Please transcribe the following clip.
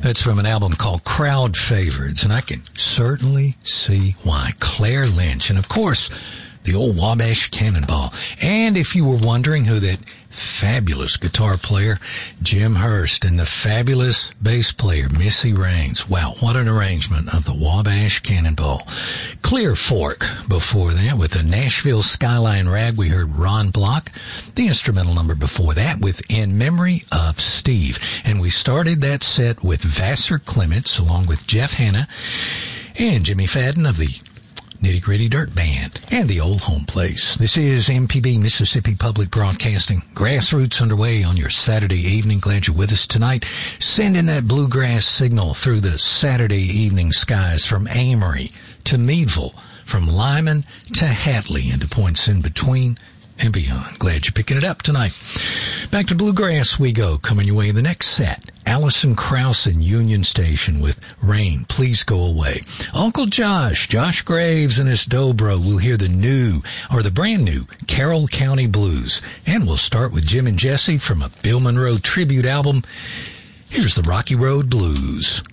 That's from an album called Crowd Favorites, and I can certainly see why. Claire Lynch, and of course, the old Wabash Cannonball. And if you were wondering who that fabulous guitar player, Jim Hurst, and the fabulous bass player, Missy Raines. Wow, what an arrangement of the Wabash Cannonball. Clear Fork before that with the Nashville Skyline Rag. We heard Ron Block. The instrumental number before that with In Memory of Steve. And we started that set with Vassar Clements along with Jeff Hanna and Jimmy Fadden of the Nitty Gritty Dirt Band, and the Old Home Place. This is MPB, Mississippi Public Broadcasting. Grassroots underway on your Saturday evening. Glad you're with us tonight. Send in that bluegrass signal through the Saturday evening skies from Amory to Meadville, from Lyman to Hatley, and to points in between and beyond. Glad you're picking it up tonight. Back to bluegrass we go. Coming your way in the next set. Alison Krauss and Union Station with Rain, Please Go Away. Uncle Josh Graves and his dobro will hear the brand new Carroll County Blues. And we'll start with Jim and Jesse from a Bill Monroe tribute album. Here's the Rocky Road Blues.